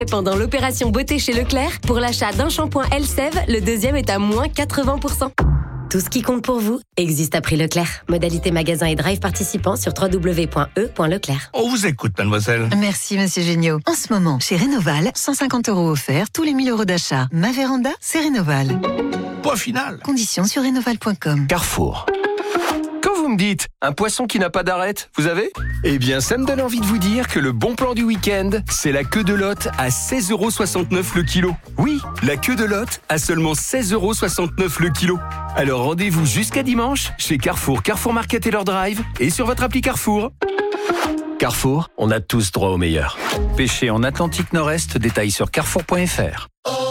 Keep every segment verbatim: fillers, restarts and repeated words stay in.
Pendant l'opération beauté chez Leclerc, pour l'achat d'un shampoing Elseve, le deuxième est à moins quatre-vingts pour cent. Tout ce qui compte pour vous existe à prix Leclerc. Modalité magasin et drive participants sur w w w point e point leclerc. On vous écoute, mademoiselle. Merci, monsieur Géniaud. En ce moment, chez Rénoval, cent cinquante euros offerts tous les mille euros d'achat. Ma véranda, c'est Rénoval. Point final. Conditions sur rénoval point com. Carrefour. Quand vous me dites un poisson qui n'a pas d'arête, vous avez ? Eh bien, ça me donne envie de vous dire que le bon plan du week-end, c'est la queue de Lot à seize euros soixante-neuf le kilo. Oui, la queue de Lot à seulement seize euros soixante-neuf le kilo. Alors rendez-vous jusqu'à dimanche chez Carrefour, Carrefour Market et leur drive et sur votre appli Carrefour. Carrefour, on a tous droit au meilleur. Pêcher en Atlantique Nord-Est, détail sur carrefour point f r.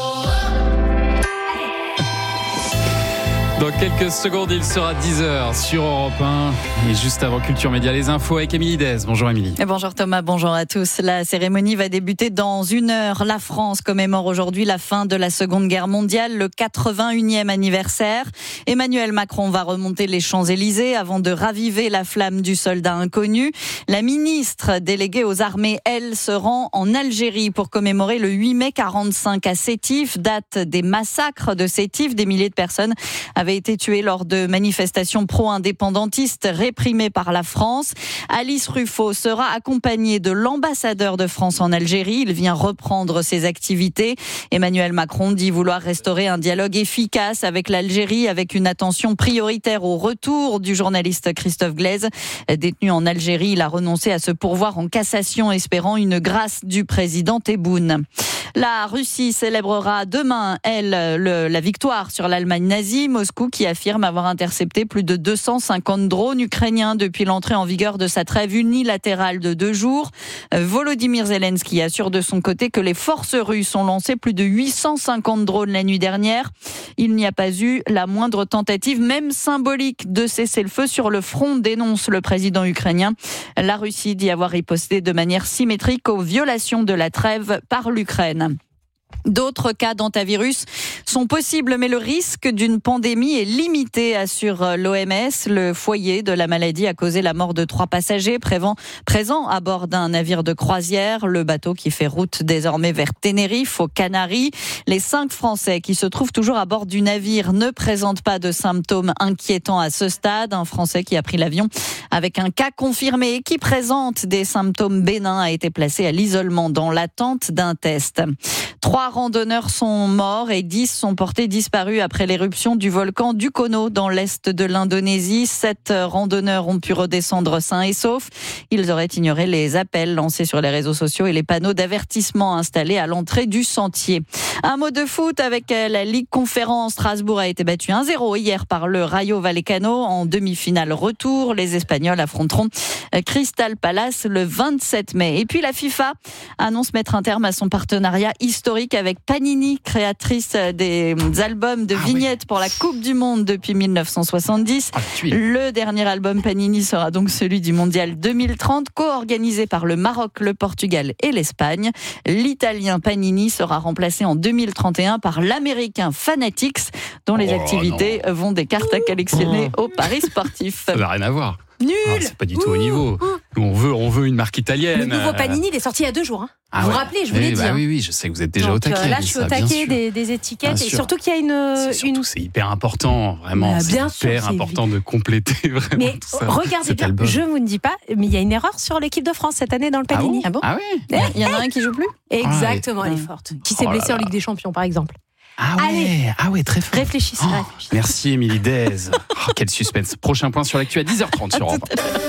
Dans quelques secondes, il sera dix heures sur Europe un. Et juste avant Culture Média, les infos avec Émilie Dez. Bonjour Émilie. Bonjour Thomas, bonjour à tous. La cérémonie va débuter dans une heure. La France commémore aujourd'hui la fin de la Seconde Guerre mondiale, le quatre-vingt-unième anniversaire. Emmanuel Macron va remonter les Champs-Élysées avant de raviver la flamme du soldat inconnu. La ministre déléguée aux armées, elle, se rend en Algérie pour commémorer le huit mai quarante-cinq à Sétif, date des massacres de Sétif. Des milliers de personnes avaient été tuées lors de manifestations pro-indépendantistes réprimées par la France. Alice Ruffo sera accompagnée de l'ambassadeur de France en Algérie. Il vient reprendre ses activités. Emmanuel Macron dit vouloir restaurer un dialogue efficace avec l'Algérie, avec une attention prioritaire au retour du journaliste Christophe Glaise. Détenu en Algérie, il a renoncé à se pourvoir en cassation, espérant une grâce du président Tebboune. La Russie célébrera demain, elle, le, la victoire sur l'Allemagne nazie. Moscou qui affirme avoir intercepté plus de deux cent cinquante drones ukrainiens depuis l'entrée en vigueur de sa trêve unilatérale de deux jours. Volodymyr Zelensky assure de son côté que les forces russes ont lancé plus de huit cent cinquante drones la nuit dernière. Il n'y a pas eu la moindre tentative, même symbolique, de cesser le feu sur le front, dénonce le président ukrainien. La Russie dit avoir riposté de manière symétrique aux violations de la trêve par l'Ukraine. D'autres cas d'hantavirus sont possibles, mais le risque d'une pandémie est limité, assure l'O M S. Le foyer de la maladie a causé la mort de trois passagers présents à bord d'un navire de croisière. Le bateau qui fait route désormais vers Tenerife, aux Canaries. Les cinq Français qui se trouvent toujours à bord du navire ne présentent pas de symptômes inquiétants à ce stade. Un Français qui a pris l'avion avec un cas confirmé et qui présente des symptômes bénins a été placé à l'isolement dans l'attente d'un test. Trois randonneurs sont morts et dix sont portés disparus après l'éruption du volcan Dukono dans l'est de l'Indonésie. Sept randonneurs ont pu redescendre sains et saufs. Ils auraient ignoré les appels lancés sur les réseaux sociaux et les panneaux d'avertissement installés à l'entrée du sentier. Un mot de foot avec la Ligue Conférence. Strasbourg a été battu un zéro hier par le Rayo Vallecano en demi-finale retour. Les Espagnols affronteront Crystal Palace le vingt-sept mai. Et puis la FIFA annonce mettre un terme à son partenariat historique avec Panini, créatrice des albums de vignettes ah oui. pour la Coupe du Monde depuis mille neuf cent soixante-dix. Ah, le dernier album Panini sera donc celui du Mondial deux mille trente, co-organisé par le Maroc, le Portugal et l'Espagne. L'Italien Panini sera remplacé en deux mille trente et un par l'Américain Fanatics, dont les oh, activités non. vont des cartes à collectionner oh. au Paris sportif. Ça n'a rien à voir. Nul. Ah, c'est pas du tout au niveau. On veut, on veut une marque italienne. Le nouveau Panini, il est sorti il y a deux jours. Hein. Ah vous vous ouais. rappelez, je vous oui, l'ai dit. Bah hein. Oui, oui, je sais que vous êtes déjà Donc, au taquet. Là, je suis ça, au taquet des, des étiquettes. Bien et sûr. surtout qu'il y a une. C'est, surtout, une... c'est hyper important, vraiment. Bah, c'est bien hyper sûr, important c'est... de compléter vraiment mais tout ça. Regardez bien, album. Je vous ne dis pas, mais il y a une erreur sur l'équipe de France cette année dans le Panini. Ah bon, ah oui Il y en a un qui joue plus. Exactement, ah, elle est forte. Qui s'est oh blessé là en Ligue des Champions, par exemple. Ah ouais, Allez, ah ouais, très fort. Réfléchissez, oh, réfléchissez. Merci Émilie Dez. Oh, quel suspense. Prochain point sur l'actu à dix heures trente sur Europe.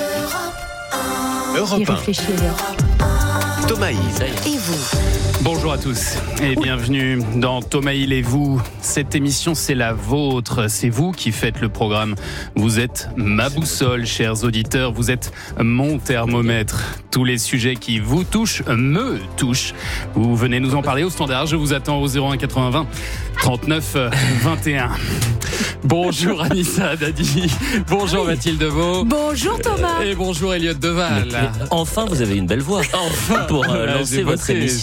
Europe un. Réfléchissez, Thomas Hill et vous. Bonjour à tous et bienvenue dans Thomas Hill et vous. Cette émission, c'est la vôtre. C'est vous qui faites le programme. Vous êtes ma boussole, chers auditeurs. Vous êtes mon thermomètre. Tous les sujets qui vous touchent me touchent. Vous venez nous en parler au standard. Je vous attends au zéro un quatre-vingts vingt trente-neuf vingt et un. Bonjour Anissa Dadi. Bonjour Mathilde Deveau. Bonjour Thomas. Et bonjour Elliot Deval. Mais, mais enfin, vous avez une belle voix. Enfin, pour euh, lancer j'ai votre bossé, émission. J'ai bossé.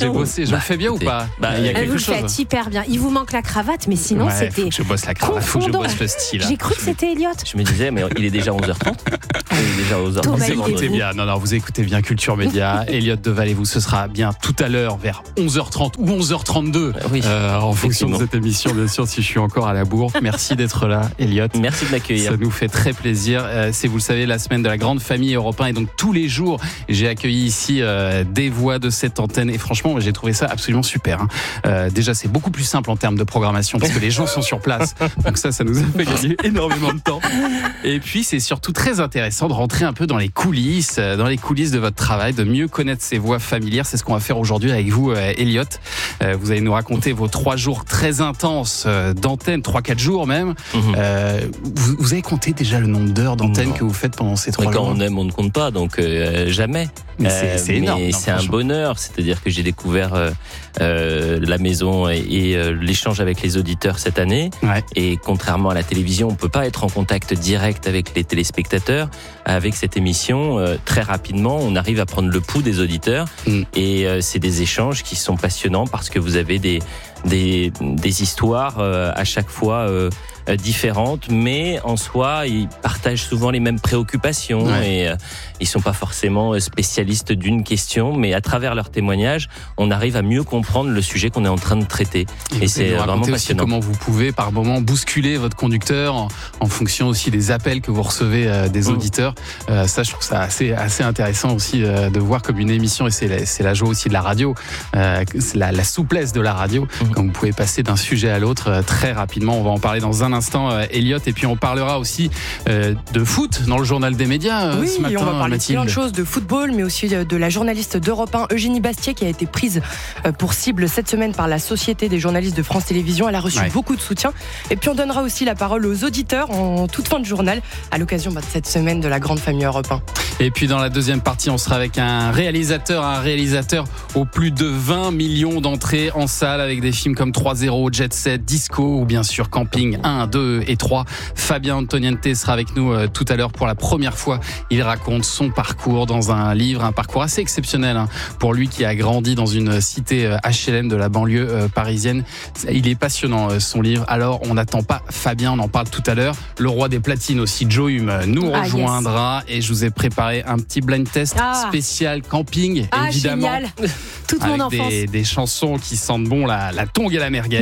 Je bah, le fais bien écoutez, ou pas bah, Il y a Vous quelque le chose. faites hyper bien. Il vous manque la cravate, mais sinon Ouais, c'était. faut que je bosse la cravate, faut que je confondant. bosse le style. J'ai cru que c'était Elliot. Je me disais, mais il est déjà onze heures trente. Il est déjà onze heures trente. Thomas, Vous il est écoutez vous. bien, non, non, vous écoutez bien Culture Média. Elliot Deval et vous, ce sera bien tout à l'heure vers onze heures trente ou onze heures trente-deux. Oui, euh, en fonction de effectivement. cette émission, bien sûr, si je suis encore à la bourre. Merci d'être là, Elliot. Merci de m'accueillir. Ça nous fait très plaisir. Euh, c'est, vous le savez, la semaine de la grande famille Europe un. Et donc, tous les jours, j'ai accueilli ici euh, des voix de cette antenne. Et franchement, j'ai trouvé ça absolument super. Hein. Euh, déjà, c'est beaucoup plus simple en termes de programmation parce que les gens sont sur place. Donc ça, ça nous a fait gagner énormément de temps. Et puis, c'est surtout très intéressant de rentrer un peu dans les coulisses, euh, dans les coulisses de votre travail, de mieux connaître ces voix familières. C'est ce qu'on va faire aujourd'hui avec vous, euh, Elliot. Euh, vous allez nous raconter vos trois jours très intenses euh, d'antenne, trois, quatre jours même. Mhm. Euh, vous, vous avez compté déjà le nombre d'heures d'antenne Non. que vous faites pendant ces Mais trois quand jours? on aime, on ne compte pas, donc euh, jamais. Mais c'est, c'est Euh, énorme. mais non, c'est un franchement. bonheur, c'est-à-dire que j'ai découvert euh, euh, la maison et, et euh, l'échange avec les auditeurs cette année. Ouais. Et contrairement à la télévision, on peut pas être en contact direct avec les téléspectateurs. Avec cette émission, euh, très rapidement, on arrive à prendre le pouls des auditeurs. Mm. Et euh, c'est des échanges qui sont passionnants parce que vous avez des des, des histoires euh, à chaque fois euh, euh, différentes, mais en soi, ils partagent souvent les mêmes préoccupations Ouais. et euh, ils sont pas forcément spécialistes d'une question, mais à travers leurs témoignages, on arrive à mieux comprendre le sujet qu'on est en train de traiter. Et, Et vous c'est allez nous vraiment raconter aussi passionnant. comment vous pouvez par moment bousculer votre conducteur en, en fonction aussi des appels que vous recevez euh, des Mm. auditeurs. Euh, ça, je trouve ça assez, assez intéressant aussi euh, de voir comme une émission, et c'est la, c'est la joie aussi de la radio, euh, c'est la, la souplesse de la radio, Mm. quand vous pouvez passer d'un sujet à l'autre euh, très rapidement. On va en parler dans un instant, euh, Elliot, et puis on parlera aussi euh, de foot dans le journal des médias euh, Oui, ce matin, on va parler de Mathilde. plein de choses, de football, mais aussi de la journaliste d'Europe un, Eugénie Bastier, qui a été prise pour cible cette semaine par la Société des journalistes de France Télévisions. Elle a reçu Ouais. beaucoup de soutien. Et puis on donnera aussi la parole aux auditeurs en toute fin de journal, à l'occasion bah, de cette semaine de la grande famille Europe un. Et puis dans la deuxième partie, on sera avec un réalisateur, un réalisateur aux plus de vingt millions d'entrées en salle avec des films comme trois zéro, Jet Set, Disco ou bien sûr Camping un, deux et trois. Fabien Antoniente sera avec nous euh, tout à l'heure pour la première fois. Il raconte son parcours dans un livre, un parcours assez exceptionnel hein, pour lui qui a grandi dans une cité euh, H L M de la banlieue euh, parisienne. Il est passionnant euh, son livre. Alors on n'attend pas Fabien, on en parle tout à l'heure. Le roi des platines aussi, Joe Hume, nous Ah, yes. rejoindra et je vous ai préparé un petit blind test Ah. spécial camping, Ah, évidemment. génial. Toute Avec mon enfance. des, des chansons qui sentent bon la, la tongue et la merguez.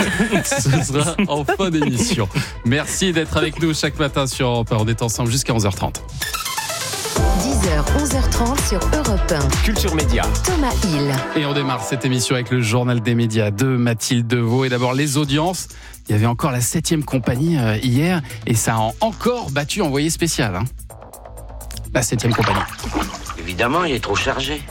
Ce sera en fin d'émission. Merci d'être avec nous chaque matin sur Europe un. On est ensemble jusqu'à onze heures trente. dix heures, onze heures trente sur Europe un. Culture Média. Thomas Hill. Et on démarre cette émission avec le journal des médias de Mathilde Deveau. Et d'abord les audiences. Il y avait encore la septième compagnie euh, hier et ça a encore battu Envoyé spécial. Hein. La septième compagnie. Évidemment, il est trop chargé.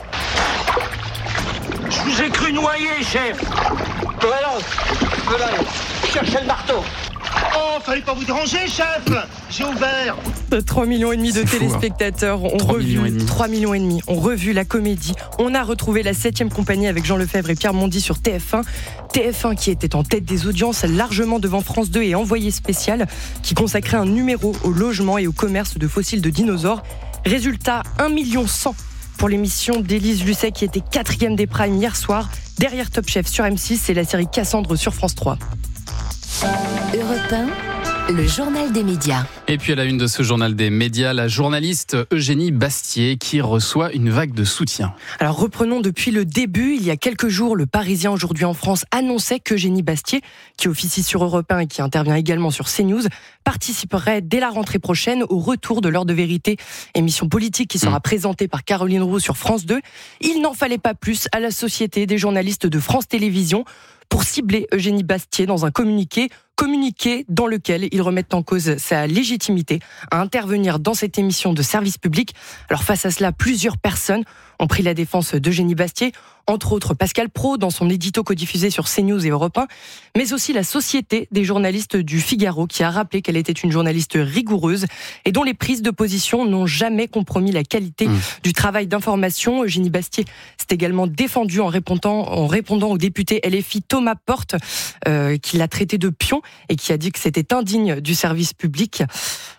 Je vous ai cru noyé, chef. Voilà, voilà, cherchez le marteau. Oh, fallait pas vous déranger, chef. J'ai ouvert. trois millions et demi de C'est fou, hein. téléspectateurs ont trois millions et revu demi. trois millions et demi ont revu la comédie. On a retrouvé la septième compagnie avec Jean Lefebvre et Pierre Mondy sur T F un. T F un qui était en tête des audiences, largement devant France deux et Envoyé spécial, qui consacrait un numéro au logement et au commerce de fossiles de dinosaures. Résultat, un million cent pour l'émission d'Élise Lucet qui était quatrième des primes hier soir. Derrière Top Chef sur M six et la série Cassandre sur France trois. Europe un, le journal des médias. Et puis à la une de ce journal des médias, la journaliste Eugénie Bastier qui reçoit une vague de soutien. Alors reprenons depuis le début. Il y a quelques jours, le Parisien aujourd'hui en France annonçait qu'Eugénie Bastier, qui officie sur Europe un et qui intervient également sur CNews, participerait dès la rentrée prochaine au retour de l'heure de vérité, émission politique qui sera mmh. présentée par Caroline Roux sur France deux. Il n'en fallait pas plus à la Société des journalistes de France Télévisions pour cibler Eugénie Bastier dans un communiqué, communiqué dans lequel ils remettent en cause sa légitimité à intervenir dans cette émission de service public. Alors face à cela, plusieurs personnes ont pris la défense d'Eugénie Bastier, entre autres Pascal Praud dans son édito codiffusé sur CNews et Europe un, mais aussi la Société des journalistes du Figaro qui a rappelé qu'elle était une journaliste rigoureuse et dont les prises de position n'ont jamais compromis la qualité mmh. du travail d'information. Eugénie Bastier s'est également défendue en répondant, en répondant au député L F I Thomas Porte, euh, qui l'a traité de pion et qui a dit que c'était indigne du service public.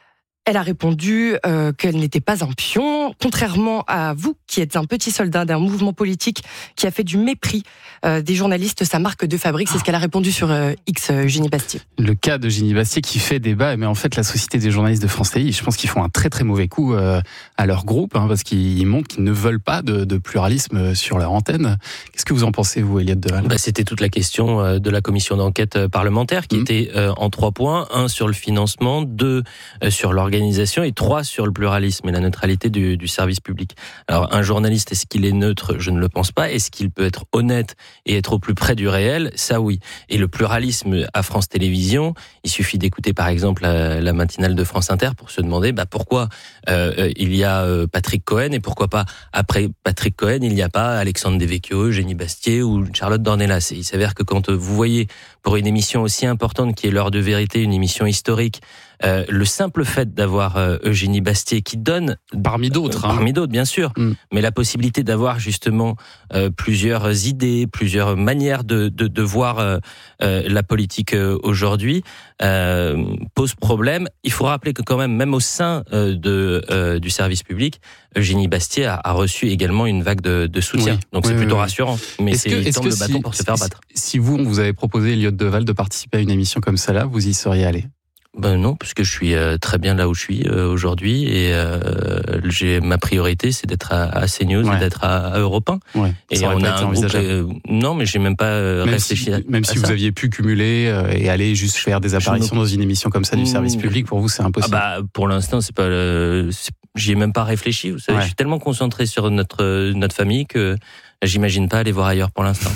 Elle a répondu euh, qu'elle n'était pas un pion, contrairement à vous qui êtes un petit soldat d'un mouvement politique qui a fait du mépris euh, des journalistes sa marque de fabrique. C'est ce qu'elle a répondu sur euh, X, euh, Eugénie Bastier. Le cas d'Eugénie Bastier qui fait débat, mais en fait la Société des journalistes de France T V, je pense qu'ils font un très très mauvais coup euh, à leur groupe, hein, parce qu'ils montrent qu'ils ne veulent pas de, de pluralisme sur leur antenne. Qu'est-ce que vous en pensez, vous, Elliott Deval ? Bah, c'était toute la question euh, de la commission d'enquête parlementaire qui mmh. était euh, en trois points. Un sur le financement, deux euh, sur l'organisation et trois sur le pluralisme et la neutralité du, du service public. Alors un journaliste, est-ce qu'il est neutre ? Je ne le pense pas. Est-ce qu'il peut être honnête et être au plus près du réel ? Ça oui. Et le pluralisme à France Télévisions, il suffit d'écouter par exemple la, la matinale de France Inter pour se demander bah, pourquoi euh, il y a euh, Patrick Cohen et pourquoi pas après Patrick Cohen il n'y a pas Alexandre Devecchio, Eugénie Bastier ou Charlotte Dornelas. Et il s'avère que quand vous voyez pour une émission aussi importante qui est L'heure de vérité, une émission historique, Euh, le simple fait d'avoir euh, Eugénie Bastier qui donne parmi d'autres, euh, hein. parmi d'autres bien sûr, mm. mais la possibilité d'avoir justement euh, plusieurs idées, plusieurs manières de de, de voir euh, euh, la politique euh, aujourd'hui euh, pose problème. Il faut rappeler que quand même, même au sein euh, de euh, du service public, Eugénie Bastier a, a reçu également une vague de, de soutien. Oui. Donc oui, c'est oui, plutôt oui. rassurant. Mais est-ce c'est que, il est-ce tente que le bâton si, pour se faire si, battre. Si vous, on vous avait proposé, Elliott Deval, de participer à une émission comme celle-là, vous y seriez allé ? Ben non, parce que je suis euh, très bien là où je suis euh, aujourd'hui et euh, j'ai ma priorité, c'est d'être à, à CNews ouais. et d'être à, à Europe un. Ouais. Et ça on pas a été un groupe. Euh, non, mais j'ai même pas euh, même réfléchi. Si, à, même à si ça. vous aviez pu cumuler euh, et aller juste faire des apparitions dans une émission comme ça du service public, pour vous, c'est impossible. Ah bah pour l'instant, c'est pas. Euh, c'est, j'y ai même pas réfléchi. Vous savez, ouais. je suis tellement concentré sur notre notre famille que j'imagine pas aller voir ailleurs pour l'instant.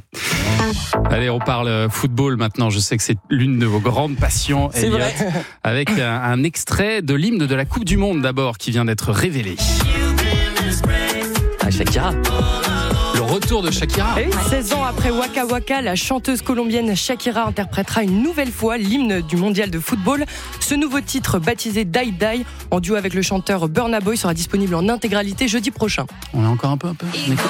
Allez, on parle football maintenant. Je sais que c'est l'une de vos grandes passions, c'est Elliott. Vrai. Avec un, un extrait de l'hymne de la Coupe du Monde d'abord qui vient d'être révélé. Ah, Shakira. Le retour de Shakira. Et seize ans après Waka Waka, la chanteuse colombienne Shakira interprétera une nouvelle fois l'hymne du mondial de football. Ce nouveau titre, baptisé Die Die, en duo avec le chanteur Burna Boy, sera disponible en intégralité jeudi prochain. On a encore un peu, un peu. On écoute.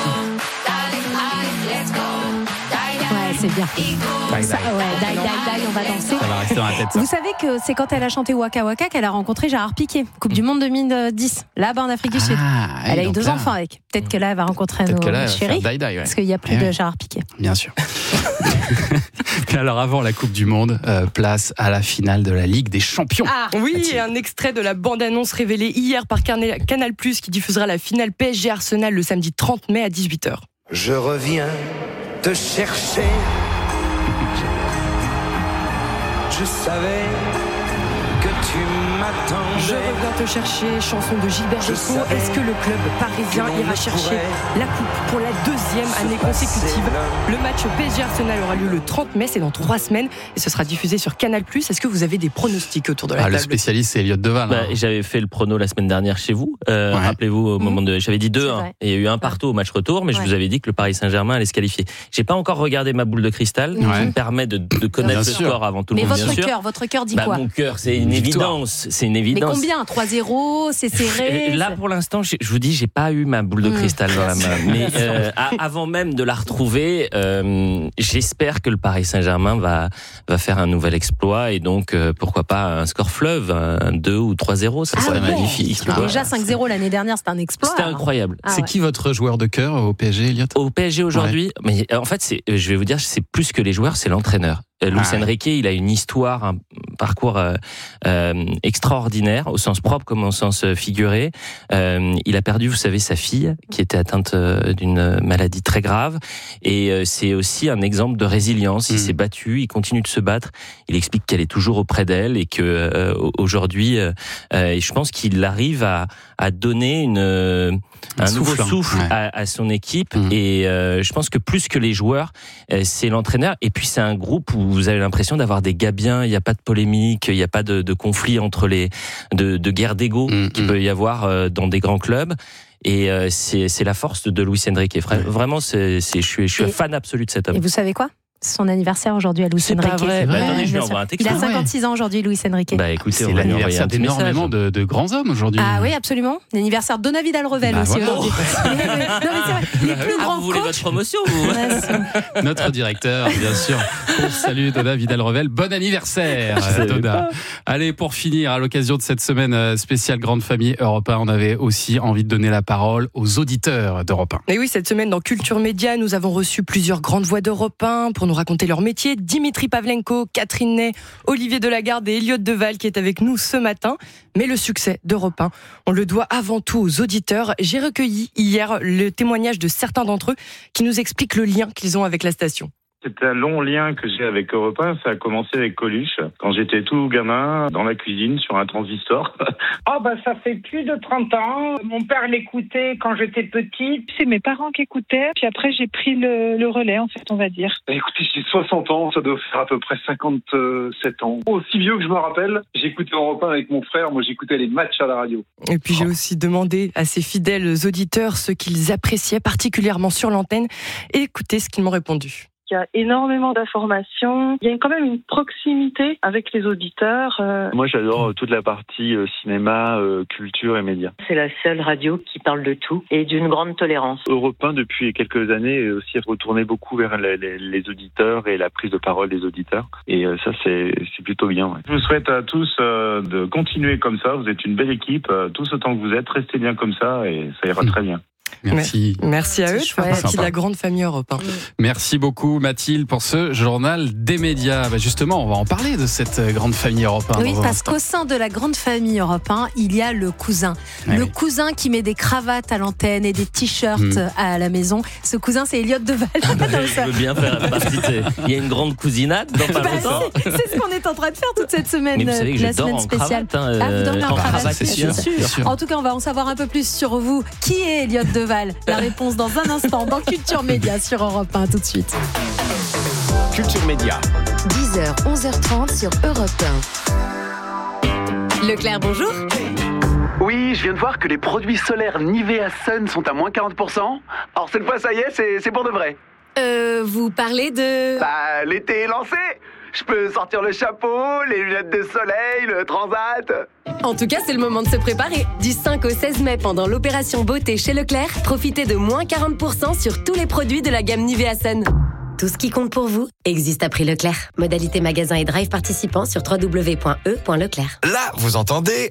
Ouais, c'est bien. Die, die. Ça, ouais, die, die, die, on va danser. Ça va rester dans la tête, ça. Vous savez que c'est quand elle a chanté Waka Waka qu'elle a rencontré Gérard Piqué, Coupe du Monde deux mille dix, là-bas en Afrique du Sud. Ah, elle a eu donc deux là, enfants avec. Peut-être que là, elle va rencontrer Peut-être nos que là, elle va chéris. faire die, die, ouais. Parce qu'il n'y a plus Et de ouais. Gérard Piqué. Bien sûr. Mais alors avant la Coupe du Monde, euh, place à la finale de la Ligue des Champions. Ah oui, et un extrait de la bande-annonce révélée hier par Canal plus, qui diffusera la finale P S G Arsenal le samedi trente mai à dix-huit heures. Je reviens te chercher. Je savais que tu m'attendais. Je reviens te chercher, chanson de Gilbert Bécaud. Est-ce que le club parisien ira chercher la coupe pour la deuxième année consécutive ? Le match P S G Arsenal aura lieu le trente mai, c'est dans trois semaines, et ce sera diffusé sur Canal plus. Est-ce que vous avez des pronostics autour de la ah, table ? Le spécialiste, c'est Elliott Deval. Bah, hein. J'avais fait le prono la semaine dernière chez vous. Euh, ouais. Rappelez-vous, au moment de, j'avais dit deux un. Et il y a eu un partout au match retour, mais ouais. je vous avais dit que le Paris Saint-Germain allait se qualifier. J'ai pas encore regardé ma boule de cristal, ouais. qui me permet de, de connaître bien le sûr. score avant tout le mais monde. Mais votre cœur, votre cœur dit bah, quoi ? Mon cœur, c'est une évidence. C'est une évidence. Mais combien ? trois zéro, c'est serré. Là, pour l'instant, je vous dis, j'ai pas eu ma boule de cristal mmh. dans la main. Mais euh, avant même de la retrouver, euh, j'espère que le Paris Saint-Germain va va faire un nouvel exploit et donc euh, pourquoi pas un score fleuve, un deux ou trois zéro, ça ah serait bon. magnifique. Ah, déjà cinq zéro l'année dernière, c'était un exploit. C'était incroyable. Ah, c'est ouais. qui votre joueur de cœur au P S G, Elliott ? Au P S G aujourd'hui, ouais. mais en fait, c'est, je vais vous dire, c'est plus que les joueurs, c'est l'entraîneur. Luis ah, Enrique, il a une histoire, un parcours euh, euh, extraordinaire, au sens propre comme au sens figuré. Euh, il a perdu, vous savez, sa fille, qui était atteinte d'une maladie très grave. Et euh, c'est aussi un exemple de résilience. Il mmh. s'est battu, il continue de se battre. Il explique qu'elle est toujours auprès d'elle et que euh, aujourd'hui, euh, je pense qu'il arrive à, à donner une, un, un nouveau souffle, souffle ouais. à, à son équipe. Mmh. Et euh, je pense que plus que les joueurs, euh, c'est l'entraîneur. Et puis c'est un groupe où vous avez l'impression d'avoir des gars bien, il n'y a pas de polémique, il n'y a pas de, de conflit entre les, de, de guerre d'ego mmh, qu'il mmh. peut y avoir dans des grands clubs. Et euh, c'est, c'est la force de Luis Enrique. Vraiment, c'est, c'est, je suis, je suis un fan absolu de cet homme. Et vous savez quoi ? son anniversaire aujourd'hui à Luis C'est Enrique. pas vrai. Bah, attendez, je lui envoie un texto. Il a cinquante-six ans aujourd'hui, Luis Enrique. Bah écoutez, C'est on va lui envoyer l'anniversaire un petit message. d'énormément de, de grands hommes aujourd'hui. Ah oui, absolument. L'anniversaire de Vidal Revel Bah aussi voilà. aujourd'hui. non, mais c'est vrai, les plus Ah, grands vous voulez coachs. votre promotion vous Ouais, c'est- Notre directeur, bien sûr. On salue Dona Vidal-Revel. Bon anniversaire, Dona. Allez, pour finir, à l'occasion de cette semaine spéciale Grande Famille Europe un, on avait aussi envie de donner la parole aux auditeurs d'Europe un. Et oui, cette semaine dans Culture Média, nous avons reçu plusieurs grandes voix d'Europe un pour nous raconter leur métier. Dimitri Pavlenko, Catherine Ney, Olivier Delagarde et Elliott Deval qui est avec nous ce matin. Mais le succès d'Europe un, on le doit avant tout aux auditeurs. J'ai recueilli hier le témoignage de certains d'entre eux qui nous expliquent le lien qu'ils ont avec la station. C'est un long lien que j'ai avec Europe un. Ça a commencé avec Coluche, quand j'étais tout gamin, dans la cuisine, sur un transistor. Ah bah ça fait plus de trente ans. Mon père l'écoutait quand j'étais petite. C'est mes parents qui écoutaient. Puis après, j'ai pris le, le relais, en fait, on va dire. Écoutez, j'ai soixante ans, ça doit faire à peu près cinquante-sept ans. Aussi vieux que je me rappelle, j'écoutais Europe un avec mon frère. Moi, j'écoutais les matchs à la radio. Et puis j'ai aussi demandé à ces fidèles auditeurs ce qu'ils appréciaient particulièrement sur l'antenne. Et écoutez ce qu'ils m'ont répondu. Il y a énormément d'informations. Il y a quand même une proximité avec les auditeurs. Euh... Moi, j'adore toute la partie euh, cinéma, euh, culture et médias. C'est la seule radio qui parle de tout et d'une grande tolérance. Europe un, depuis quelques années, est aussi retourné beaucoup vers les, les, les auditeurs et la prise de parole des auditeurs. Et euh, ça, c'est, c'est plutôt bien. Ouais. Je vous souhaite à tous euh, de continuer comme ça. Vous êtes une belle équipe. Euh, tous autant que vous êtes, restez bien comme ça et ça ira très bien. Merci. Merci à eux, je fais partie de la grande famille Europe un. Merci beaucoup Mathilde pour ce journal des médias. Bah justement, on va en parler de cette grande famille Europe un. Oui, parce qu'au sein de la grande famille Europe un, il y a le cousin. Ah le oui. cousin qui met des cravates à l'antenne et des t-shirts Mm. à la maison. Ce cousin, c'est Elliott Deval. Je veux bien faire partie de... Il y a une grande cousinade dans pas Bah, longtemps. c'est, c'est ce qu'on est en train de faire toute cette semaine. Mais vous savez que je la dors semaine en spéciale. cravate, hein, Ah, vous dormez en en cravate, cravate, c'est sûr. sûr. sûr. En tout cas, on va en savoir un peu plus sur vous. Qui est Elliott Deval? La réponse dans un instant dans Culture Média sur Europe un, tout de suite. Culture Média. dix heures, onze heures trente sur Europe un. Leclerc, bonjour. Oui, je viens de voir que les produits solaires Nivea Sun sont à moins quarante pour cent. Alors cette fois, ça y est, c'est, c'est pour de vrai. Euh, vous parlez de... Bah, l'été est lancé. Je peux sortir le chapeau, les lunettes de soleil, le transat. En tout cas, c'est le moment de se préparer. Du cinq au seize mai, pendant l'opération beauté chez Leclerc, profitez de moins quarante pour cent sur tous les produits de la gamme Nivea Sun. Tout ce qui compte pour vous existe à prix Leclerc. Modalité magasin et drive participants sur w w w point e point leclerc. Là, vous entendez?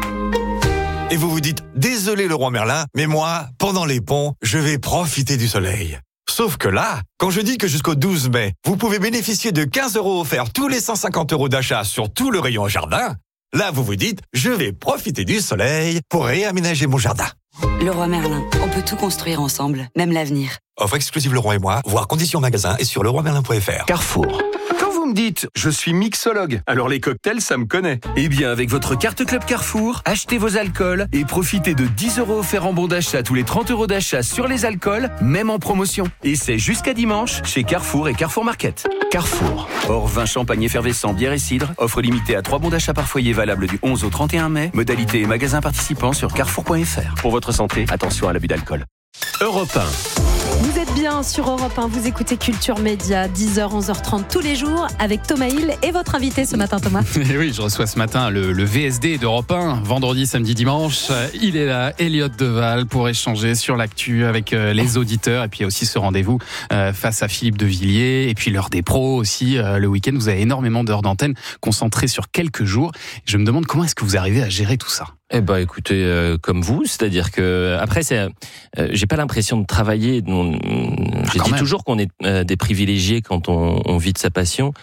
Et vous vous dites, désolé le roi Merlin, mais moi, pendant les ponts, je vais profiter du soleil. Sauf que là, quand je dis que jusqu'au douze mai, vous pouvez bénéficier de quinze euros offerts tous les cent cinquante euros d'achat sur tout le rayon jardin, là vous vous dites, je vais profiter du soleil pour réaménager mon jardin. Le roi Merlin, on peut tout construire ensemble, même l'avenir. Offre exclusive Leroy et moi, voir conditions magasin et sur leroy merlin point f r. Carrefour. Quand vous me dites « je suis mixologue », alors les cocktails, ça me connaît. Eh bien, avec votre carte Club Carrefour, achetez vos alcools et profitez de dix euros offerts en bon d'achat tous les trente euros d'achat sur les alcools, même en promotion. Et c'est jusqu'à dimanche chez Carrefour et Carrefour Market. Carrefour. Hors vin, champagne effervescent, bière et cidre. Offre limitée à trois bons d'achat par foyer valable du onze au trente et un mai. Modalité et magasins participants sur carrefour point f r. Pour votre santé, attention à l'abus d'alcool. Europe un. Vous êtes bien sur Europe un, vous écoutez Culture Média, dix heures, onze heures trente tous les jours avec Thomas Hill et votre invité ce matin, Thomas. Et oui, je reçois ce matin le, le V S D d'Europe un, vendredi, samedi, dimanche. Il est là, Elliott Deval, pour échanger sur l'actu avec euh, les auditeurs. Et puis il y a aussi ce rendez-vous euh, face à Philippe de Villiers. Et puis l'heure des pros aussi. Euh, le week-end, vous avez énormément d'heures d'antenne concentrées sur quelques jours. Je me demande comment est-ce que vous arrivez à gérer tout ça. Eh ben, écoutez, euh, comme vous, c'est-à-dire que après, c'est, euh, j'ai pas l'impression de travailler. On, Ah, je dis même. toujours qu'on est euh, des privilégiés quand on, on vit de sa passion.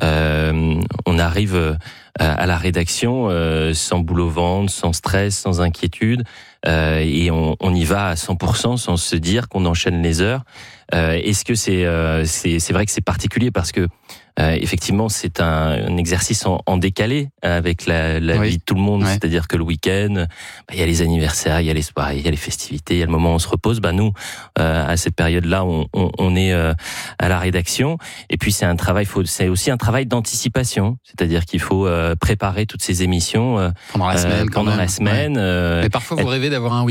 Euh, on arrive euh, à la rédaction euh, sans boule au ventre, sans stress, sans inquiétude, euh, et on, on y va à cent pour cent sans se dire qu'on enchaîne les heures. Euh, est-ce que c'est, euh, c'est, c'est vrai que c'est particulier parce que Euh, effectivement, c'est un, un exercice en, en décalé avec la, la oui. vie de tout le monde. Ouais. C'est-à-dire que le week-end, bah, il y a les anniversaires, il y a les soirées, il y a les festivités, il y a le moment où on se repose. Bah nous, euh, à cette période-là, on, on, on est euh, à la rédaction. Et puis c'est un travail, faut, c'est aussi un travail d'anticipation. C'est-à-dire qu'il faut euh, préparer toutes ces émissions euh, pendant la semaine. euh, pendant quand même. la semaine. Ouais. Euh, Mais parfois, vous rêvez d'avoir un week-end ?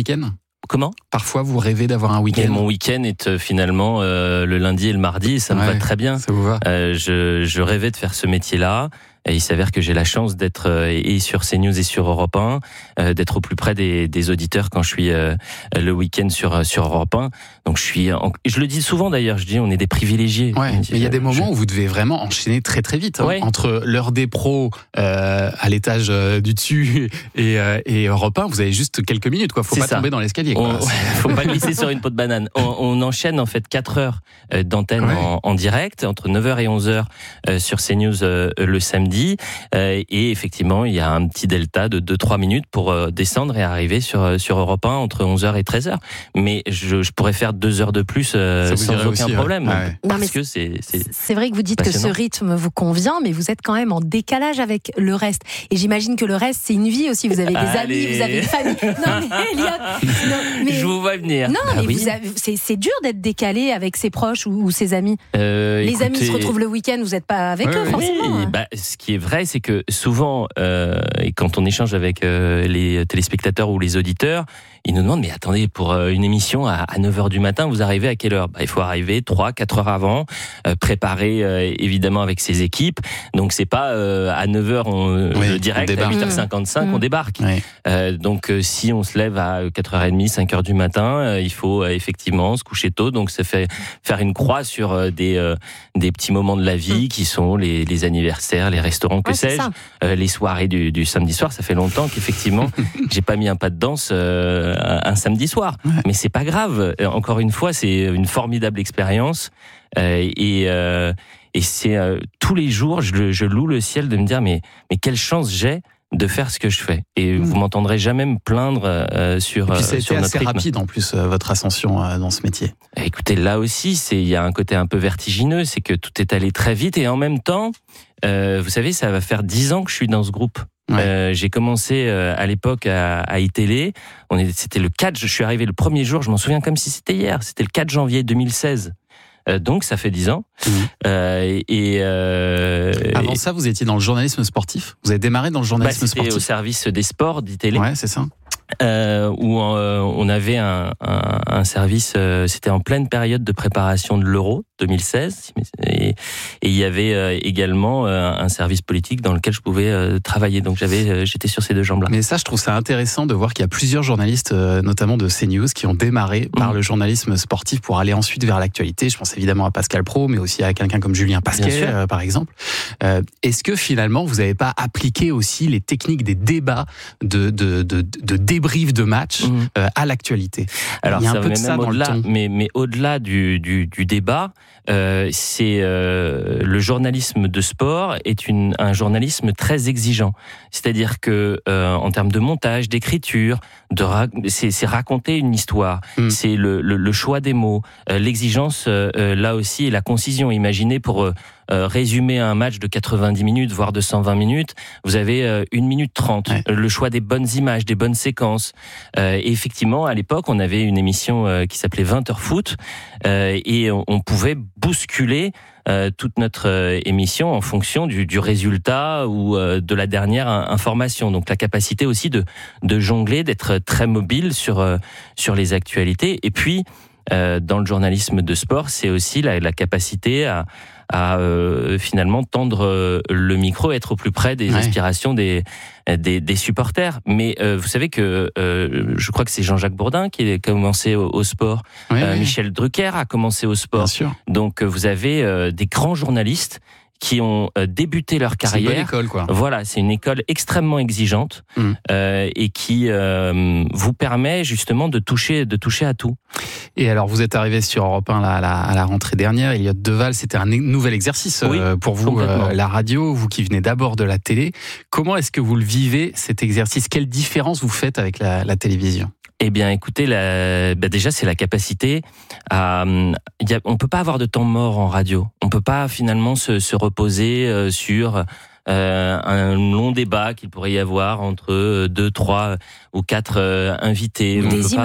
Comment ? Parfois, vous rêvez d'avoir un week-end. Et mon week-end est euh, finalement euh, le lundi et le mardi, et ça me ouais, va très bien. Ça vous va ? euh, je, je rêvais de faire ce métier-là. Et il s'avère que j'ai la chance d'être euh, et sur CNews et sur Europe un, euh, d'être au plus près des, des auditeurs quand je suis euh, le week-end sur sur Europe un. Donc je suis, en, je le dis souvent d'ailleurs, je dis on est des privilégiés. Ouais, mais il y a des moments je... où vous devez vraiment enchaîner très très vite hein, ouais. entre l'heure des pros euh, à l'étage euh, du dessus et, euh, et Europe un. Vous avez juste quelques minutes, quoi. Faut C'est pas ça. tomber dans l'escalier. Quoi. On, faut pas glisser sur une peau de banane. On, on enchaîne en fait quatre heures d'antenne ouais. en, en direct entre neuf heures et onze heures euh, sur CNews euh, le samedi. Euh, Et effectivement, il y a un petit delta de deux trois minutes pour euh, descendre et arriver sur sur Europe un entre onze heures et treize heures. Mais je, je pourrais faire deux heures de plus euh, sans aucun aussi, problème. Ouais. Ouais. Parce non, mais que c'est, c'est c'est vrai que vous dites passionnant. Que ce rythme vous convient, mais vous êtes quand même en décalage avec le reste. Et j'imagine que le reste, c'est une vie aussi. Vous avez des Allez. amis, vous avez une famille. Non, mais Elliot, non, mais... je vous vois venir. Non, ah, mais oui. vous avez... c'est, c'est dur d'être décalé avec ses proches ou, ou ses amis. Euh, Les écoutez... amis se retrouvent le week-end, vous n'êtes pas avec ouais, eux, ouais. forcément. Oui, bah, ce qui est vrai, c'est que souvent, euh, et quand on échange avec euh, les téléspectateurs ou les auditeurs, ils nous demandent, mais attendez, pour euh, une émission à, à neuf heures du matin, vous arrivez à quelle heure ? Bah, il faut arriver trois, quatre heures avant, euh, préparer euh, évidemment avec ses équipes. Donc c'est pas euh, à neuf heures on, oui, le direct, on à huit heures cinquante-cinq mmh. on débarque. Oui. Euh, donc euh, si on se lève à quatre heures trente, cinq heures du matin, euh, il faut euh, effectivement se coucher tôt. Donc ça fait faire une croix sur euh, des, euh, des petits moments de la vie mmh. qui sont les, les anniversaires, les restaurants, que ouais, sais-je, euh, les soirées du, du samedi soir. Ça fait longtemps qu'effectivement j'ai pas mis un pas de danse euh, un, un samedi soir. Ouais. Mais c'est pas grave. Encore une fois, c'est une formidable expérience euh, et euh, et c'est euh, tous les jours, je, je loue le ciel de me dire mais mais quelle chance j'ai de faire ce que je fais. Et mmh. vous m'entendrez jamais me plaindre euh, sur et puis ça a sur été notre assez rythme. Rapide en plus euh, votre ascension euh, dans ce métier. Écoutez, là aussi, c'est il y a un côté un peu vertigineux, c'est que tout est allé très vite et en même temps, euh, vous savez, ça va faire dix ans que je suis dans ce groupe. Ouais. Euh, j'ai commencé euh, à l'époque à, à iTélé. On est, c'était le quatre. Je suis arrivé le premier jour. Je m'en souviens comme si c'était hier. C'était le quatre janvier deux mille seize. Euh, donc ça fait dix ans. Mmh. Euh, et euh, avant ça, vous étiez dans le journalisme sportif. Vous avez démarré dans le journalisme bah, c'était sportif. Au service des sports d'iTélé. Ouais, c'est ça. Euh, où euh, on avait un, un, un service, euh, c'était en pleine période de préparation de l'Euro deux mille seize, et, et il y avait euh, également euh, un service politique dans lequel je pouvais euh, travailler. Donc j'avais, euh, j'étais sur ces deux jambes-là. Mais ça, je trouve ça intéressant de voir qu'il y a plusieurs journalistes, euh, notamment de CNews, qui ont démarré par mmh. le journalisme sportif pour aller ensuite vers l'actualité. Je pense évidemment à Pascal Praud, mais aussi à quelqu'un comme Julien Pasquet, euh, par exemple. Euh, est-ce que finalement, vous n'avez pas appliqué aussi les techniques des débats de, de, de, de débrief de match mmh. euh, à l'actualité? Alors, il y a ça un peu de ça dans au-delà, le ton. Mais, mais au-delà du, du, du débat, euh, c'est euh, le journalisme de sport est une, un journalisme très exigeant. C'est-à-dire que euh, en termes de montage, d'écriture, de ra- c'est, c'est raconter une histoire. Mmh. C'est le, le, le choix des mots, euh, l'exigence euh, là aussi et la concision. Imaginez pour euh, Euh, résumer un match de quatre-vingt-dix minutes, voire de cent vingt minutes, vous avez euh, une minute trente. Ouais. Le choix des bonnes images, des bonnes séquences. Euh, et effectivement, à l'époque, on avait une émission euh, qui s'appelait vingt heures foot euh, et on, on pouvait bousculer euh, toute notre euh, émission en fonction du, du résultat ou euh, de la dernière information. Donc la capacité aussi de, de jongler, d'être très mobile sur, euh, sur les actualités. Et puis, euh, dans le journalisme de sport, c'est aussi la, la capacité à à euh, finalement tendre euh, le micro, être au plus près des ouais. aspirations des, des des supporters. Mais euh, vous savez que euh, je crois que c'est Jean-Jacques Bourdin qui a commencé au, au sport. Oui, euh, oui. Michel Drucker a commencé au sport. Bien sûr. Donc vous avez euh, des grands journalistes qui ont euh, débuté leur carrière. C'est une bonne école, quoi. Voilà, c'est une école extrêmement exigeante mmh. euh, et qui euh, vous permet justement de toucher, de toucher à tout. Et alors, vous êtes arrivé sur Europe un là, à, la, à la rentrée dernière. Elliot Deval, c'était un nouvel exercice oui, euh, pour vous, euh, la radio, vous qui venez d'abord de la télé. Comment est-ce que vous le vivez, cet exercice ? Quelle différence vous faites avec la, la télévision ? Eh bien, écoutez, la, bah déjà, c'est la capacité à. Y a, on peut pas avoir de temps mort en radio. On peut pas finalement se, se reposer euh, sur euh, un long débat qu'il pourrait y avoir entre deux, trois ou quatre euh, invités. Des on peut images. Pas,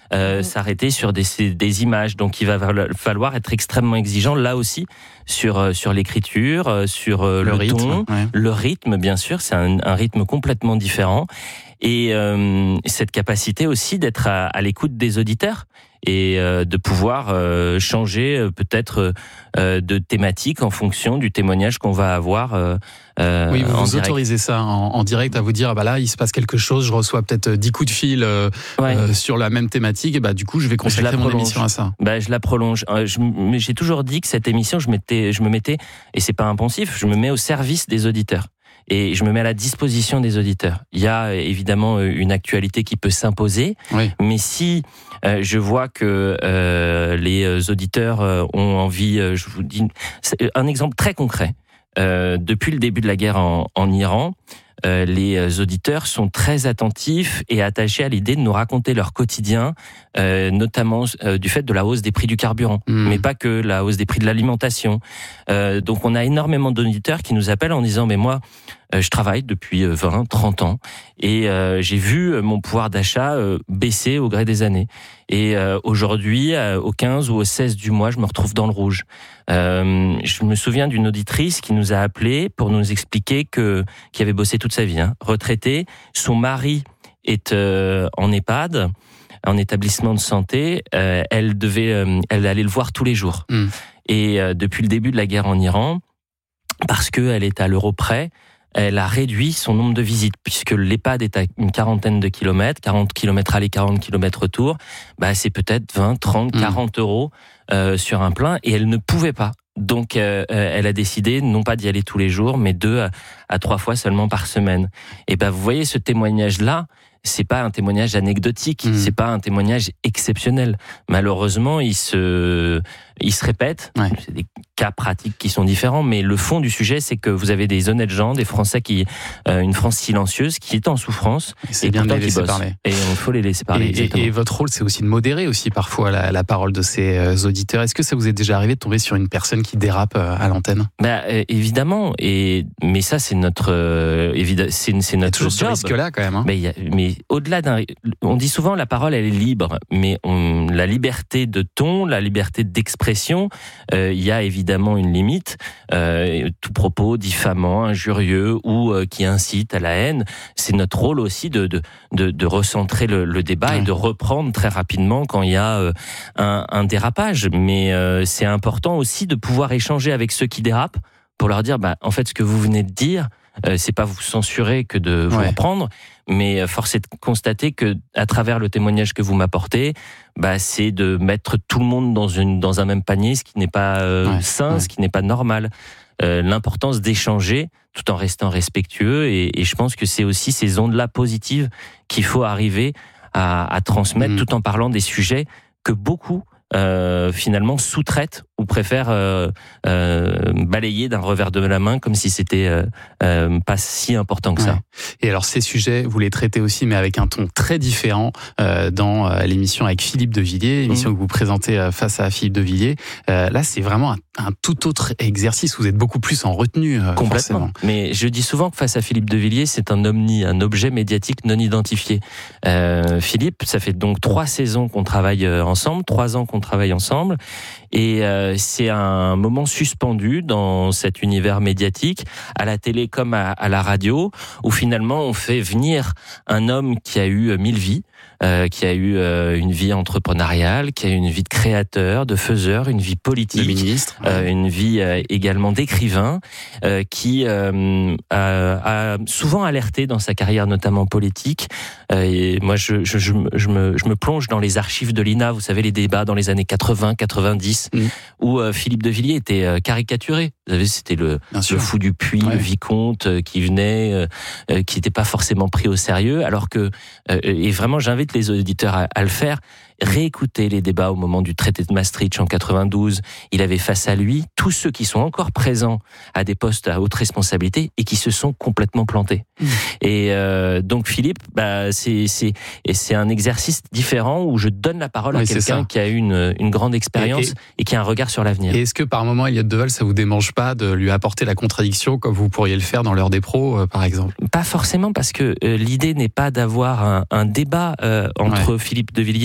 euh, s'arrêter sur des, des images. Donc il va falloir être extrêmement exigeant là aussi sur sur l'écriture, sur le, le rythme, ton, ouais. le rythme bien sûr, c'est un, un rythme complètement différent. Et euh, cette capacité aussi d'être à, à l'écoute des auditeurs et euh, de pouvoir euh, changer euh, peut-être euh, de thématique en fonction du témoignage qu'on va avoir. Euh, euh, oui, vous en vous direct. autorisez ça en, en direct à vous dire, ah bah là, il se passe quelque chose, je reçois peut-être dix coups de fil euh, ouais. euh, sur la même thématique, et bah du coup, je vais consacrer je mon émission à ça. Bah, je la prolonge. Euh, je, mais j'ai toujours dit que cette émission, je, mettais, je me mettais, et c'est pas impensif, je me mets au service des auditeurs. Et je me mets à la disposition des auditeurs. Il y a évidemment une actualité qui peut s'imposer, oui. mais si euh, je vois que euh, les auditeurs ont envie, euh, je vous dis un exemple très concret. Euh, depuis le début de la guerre en, en Iran, euh, les auditeurs sont très attentifs et attachés à l'idée de nous raconter leur quotidien, euh, notamment euh, du fait de la hausse des prix du carburant, mmh. mais pas que la hausse des prix de l'alimentation. Euh, donc on a énormément d'auditeurs qui nous appellent en disant « mais moi, euh, je travaille depuis vingt, trente ans et euh, j'ai vu mon pouvoir d'achat euh, baisser au gré des années. Et euh, aujourd'hui, euh, au quinze ou au seize du mois, je me retrouve dans le rouge. Euh, je me souviens d'une auditrice qui nous a appelé pour nous expliquer que qui avait bossé toute sa vie, hein, retraitée. Son mari est euh, en EHPAD, en établissement de santé. Euh, elle devait, euh, elle allait le voir tous les jours. Mmh. Et euh, depuis le début de la guerre en Iran, parce que elle est à l'euro près, elle a réduit son nombre de visites, puisque l'EHPAD est à une quarantaine de kilomètres, quarante kilomètres aller, quarante kilomètres retour, bah c'est peut-être vingt, trente, quarante euros euh, sur un plein, et elle ne pouvait pas. Donc euh, elle a décidé non pas d'y aller tous les jours, mais deux à, à trois fois seulement par semaine. Et ben bah, vous voyez ce témoignage-là, c'est pas un témoignage anecdotique, mmh. c'est pas un témoignage exceptionnel. Malheureusement, il se, il se répète. Ouais. C'est des cas pratiques qui sont différents, mais le fond du sujet, c'est que vous avez des honnêtes gens, des Français qui, euh, une France silencieuse, qui est en souffrance, et c'est et bien de les laisser parler. Et il faut les laisser parler. Et, et, et votre rôle, c'est aussi de modérer aussi parfois la, la parole de ces auditeurs. Est-ce que ça vous est déjà arrivé de tomber sur une personne qui dérape à l'antenne ? Bah euh, évidemment, et mais ça c'est notre, euh, évidemment, c'est, c'est notre toujours job. Ce risque-là quand même. Hein. Mais, y a, mais au-delà d'un, on dit souvent la parole elle est libre, mais on, la liberté de ton, la liberté d'expression, il euh, y a évidemment une limite. Euh, tout propos diffamant, injurieux ou euh, qui incite à la haine, c'est notre rôle aussi de de de, de recentrer le, le débat ouais. et de reprendre très rapidement quand il y a euh, un, un dérapage. Mais euh, c'est important aussi de pouvoir échanger avec ceux qui dérapent pour leur dire, bah en fait ce que vous venez de dire, euh, c'est pas vous censurer que de vous ouais. reprendre, mais force est de constater que à travers le témoignage que vous m'apportez, bah c'est de mettre tout le monde dans une dans un même panier, ce qui n'est pas euh, ouais, sain, ouais. ce qui n'est pas normal. Euh, l'importance d'échanger tout en restant respectueux et, et je pense que c'est aussi ces ondes-là positives qu'il faut arriver à, à transmettre mmh. tout en parlant des sujets que beaucoup Euh, finalement sous-traitent ou préfèrent euh, euh, balayer d'un revers de la main comme si c'était euh, euh, pas si important que ça. Ouais. Et alors ces sujets, vous les traitez aussi mais avec un ton très différent euh, dans euh, l'émission avec Philippe de Villiers, l'émission mmh. que vous présentez euh, face à Philippe de Villiers. Euh, là c'est vraiment un, un tout autre exercice, vous êtes beaucoup plus en retenue. Euh, Complètement. Forcément. Mais je dis souvent que face à Philippe de Villiers, c'est un omni, un objet médiatique non identifié. Euh, Philippe, ça fait donc trois saisons qu'on travaille ensemble, trois ans qu'on travaille ensemble et euh, c'est un moment suspendu dans cet univers médiatique à la télé comme à, à la radio où finalement on fait venir un homme qui a eu mille vies, euh, qui a eu euh, une vie entrepreneuriale, qui a eu une vie de créateur, de faiseur, une vie politique, de ministre, euh, une vie euh, également d'écrivain, euh, qui euh, a, a souvent alerté dans sa carrière notamment politique. Euh, et moi je, je, je, je, me, je me plonge dans les archives de l'I N A, vous savez les débats dans les années quatre-vingts, quatre-vingt-dix, mmh. où euh, Philippe de Villiers était euh, caricaturé. Vous savez, c'était le, le fou du puits, ouais. le vicomte euh, qui venait, euh, euh, qui n'était pas forcément pris au sérieux, alors que, euh, et vraiment j'invite les auditeurs à, à le faire, réécouter les débats au moment du traité de Maastricht en quatre-vingt-douze. Il avait face à lui tous ceux qui sont encore présents à des postes à haute responsabilité et qui se sont complètement plantés. Mmh. Et euh, donc Philippe, bah, c'est, c'est, et c'est un exercice différent où je donne la parole oui, à quelqu'un qui a eu une, une grande expérience et, et, et qui a un regard sur l'avenir. Et est-ce que par moment, Elliott Deval, ça vous démange pas de lui apporter la contradiction comme vous pourriez le faire dans l'heure des pros, euh, par exemple ? Pas forcément, parce que euh, l'idée n'est pas d'avoir un, un débat euh, entre ouais. Philippe de Villiers et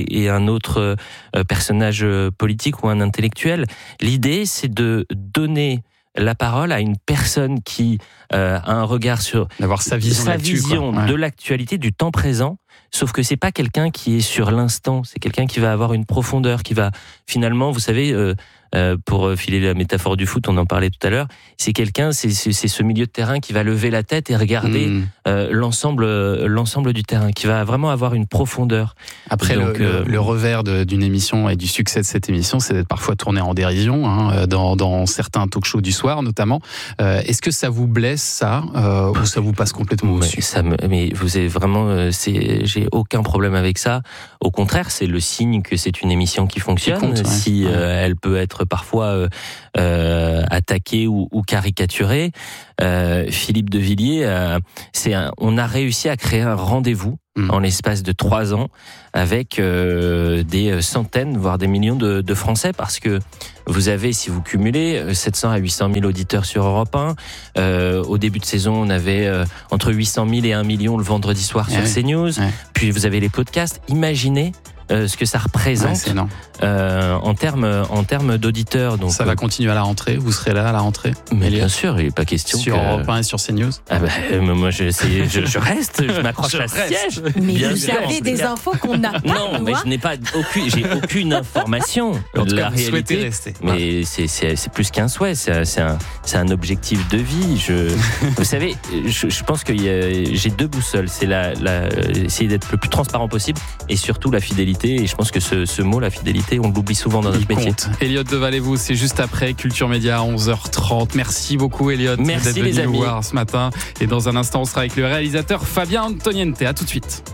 et, et un autre euh, personnage politique ou un intellectuel. L'idée, c'est de donner la parole à une personne qui euh, a un regard sur d'avoir sa vision, sa vision ouais. de l'actualité, du temps présent. Sauf que c'est pas quelqu'un qui est sur l'instant, c'est quelqu'un qui va avoir une profondeur, qui va finalement, vous savez, euh, euh, pour filer la métaphore du foot, on en parlait tout à l'heure, c'est quelqu'un, c'est, c'est, c'est ce milieu de terrain qui va lever la tête et regarder mmh. euh, l'ensemble, euh, l'ensemble du terrain, qui va vraiment avoir une profondeur. Après, Donc, le, euh, le, le revers de, d'une émission et du succès de cette émission, c'est d'être parfois tourné en dérision, hein, dans, dans certains talk-shows du soir notamment. Euh, est-ce que ça vous blesse, ça, euh, ou ça vous passe complètement au-dessus ? mais, ça me, mais vous avez vraiment, euh, c'est, j'ai aucun problème avec ça. Au contraire, c'est le signe que c'est une émission qui fonctionne. Qui compte, ouais. Si euh, ouais. elle peut être parfois euh, euh, attaquée ou, ou caricaturée, euh, Philippe de Villiers, euh, c'est un, on a réussi à créer un rendez-vous mmh. en l'espace de trois ans avec euh, des centaines, voire des millions de, de Français, parce que vous avez, si vous cumulez, sept cents à huit cent mille auditeurs sur Europe un. Euh, au début de saison, on avait euh, entre huit cent mille et un million le vendredi soir sur ouais. CNews. Ouais. Puis vous avez les podcasts. Imaginez euh, ce que ça représente ouais, euh, en termes en termes d'auditeurs. Donc ça va continuer à la rentrée. Vous serez là à la rentrée. Mais bien sûr, il n'est pas question sur que... Europe un et sur CNews. Ah bah, moi, je, c'est, je, je reste, je m'accroche je à ce siège. Mais bien vous sûr, avez des infos qu'on n'a pas. Non, mais je n'ai pas aucune, j'ai aucune information. En tout la cas, vous réalité, souhaitez rester. Mais ouais. c'est, c'est, c'est plus qu'un souhait. C'est, c'est un, c'est un objectif de vie. Je, vous savez, je, je pense que y a, j'ai deux boussoles. C'est la, la, essayer d'être le plus transparent possible et surtout la fidélité. Et je pense que ce, ce mot, la fidélité, on l'oublie souvent dans notre Il métier. Compte. Elliot Deval-et-vous, c'est juste après Culture Média à onze heures trente. Merci beaucoup, Elliot, Merci d'être les venu amis. nous voir ce matin. Et dans un instant, on sera avec le réalisateur Fabien Antoniente. À tout de suite.